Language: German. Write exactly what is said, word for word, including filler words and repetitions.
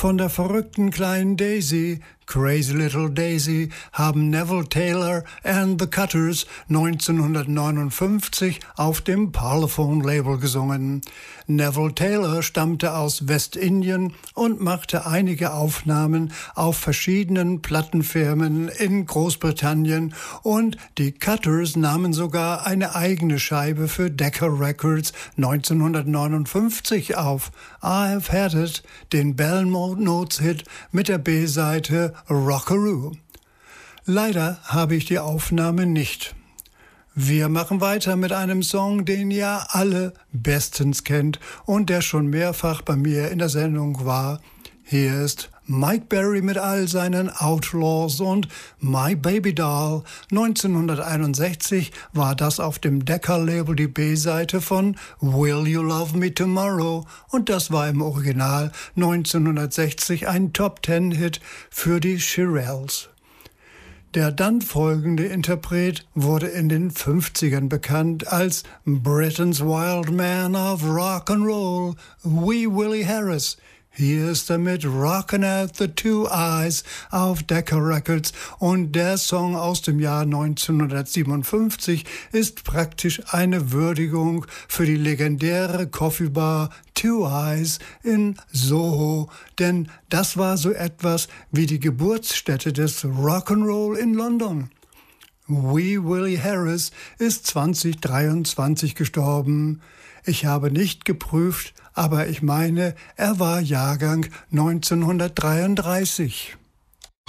Von der verrückten kleinen Daisy, Crazy Little Daisy, haben Neville Taylor and the Cutters neunzehnhundertneunundfünfzig auf dem Parlophone-Label gesungen. Neville Taylor stammte aus Westindien und machte einige Aufnahmen auf verschiedenen Plattenfirmen in Großbritannien, und die Cutters nahmen sogar eine eigene Scheibe für Decca Records neunzehnhundertneunundfünfzig auf, I Have Had It, den Belmont Notes Hit mit der B-Seite Rockaroo. Leider habe ich die Aufnahme nicht. Wir machen weiter mit einem Song, den ihr alle bestens kennt und der schon mehrfach bei mir in der Sendung war. Hier ist Mike Berry mit all seinen Outlaws und My Baby Doll. neunzehnhunderteinundsechzig war das auf dem Decca-Label die B-Seite von Will You Love Me Tomorrow, und das war im Original neunzehnhundertsechzig ein Top-Ten-Hit für die Shirelles. Der dann folgende Interpret wurde in den fünfzigern bekannt als Britain's Wild Man of Rock and Roll, Wee Willie Harris. Hier ist er mit Rockin' at the Two Eyes auf Decca Records, und der Song aus dem Jahr neunzehnhundertsiebenundfünfzig ist praktisch eine Würdigung für die legendäre Coffee Bar Two Eyes in Soho, denn das war so etwas wie die Geburtsstätte des Rock'n'Roll in London. Wee Willie Harris ist zwanzig dreiundzwanzig gestorben. Ich habe nicht geprüft, aber ich meine, er war Jahrgang neunzehnhundertdreiunddreißig.